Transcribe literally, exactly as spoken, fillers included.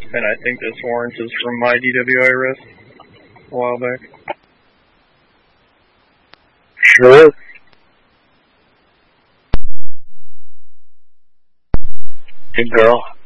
and I think this warrant is from my D W I arrest a while back. Sure. Good girl.